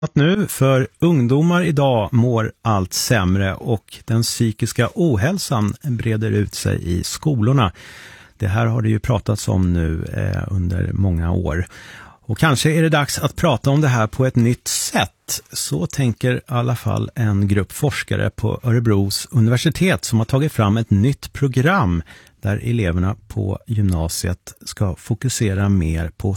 Att nu för ungdomar idag mår allt sämre och den psykiska ohälsan breder ut sig i skolorna. Det här har det ju pratats om nu under många år. Och kanske är det dags att prata om det här på ett nytt sätt. Så tänker i alla fall en grupp forskare på Örebros universitet som har tagit fram ett nytt program där eleverna på gymnasiet ska fokusera mer på